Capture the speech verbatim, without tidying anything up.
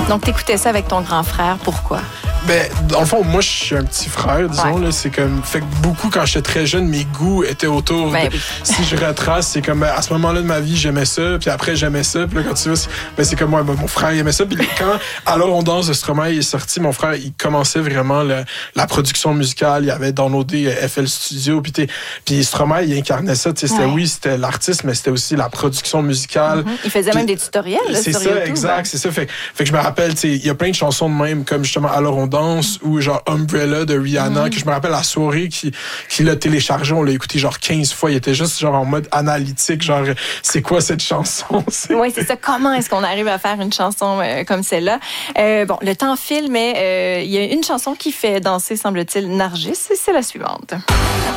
Donc, t'écoutais ça avec ton grand frère. Pourquoi? Ben, dans le fond, moi, je suis un petit frère, disons. Ouais. Là, c'est comme... Fait que beaucoup, quand j'étais très jeune, mes goûts étaient autour. Ben de... oui. Si je retrace, c'est comme... À ce moment-là de ma vie, j'aimais ça. Puis après, j'aimais ça. Puis là, quand tu vois, c'est, ben, c'est comme moi, ben, mon frère, il aimait ça. Puis quand Alors on danse de Stromae est sorti, mon frère, il commençait vraiment le, la production musicale. Il avait downloadé F L Studio. Puis, puis Stromae, il incarnait ça. C'était, ouais. Oui, c'était l'artiste, mais c'était aussi la production musicale. Mm-hmm. Il faisait puis, même des tutoriels. Là, c'est sur ça, YouTube, exact. hein? C'est ça. Fait, fait que je me rappelle, il y a plein de chansons de même, comme justement Alors on danse mm-hmm. ou genre Umbrella de Rihanna, mm-hmm. que je me rappelle la soirée qui, qui l'a téléchargé, on l'a écouté genre quinze fois. Il était juste genre en mode analytique, genre c'est quoi cette chanson? C'est... Oui, c'est ça. Comment est-ce qu'on arrive à faire une chanson euh, comme celle-là? Euh, bon, le temps file, mais il euh, y a une chanson qui fait danser, semble-t-il, Nargis, et c'est la suivante.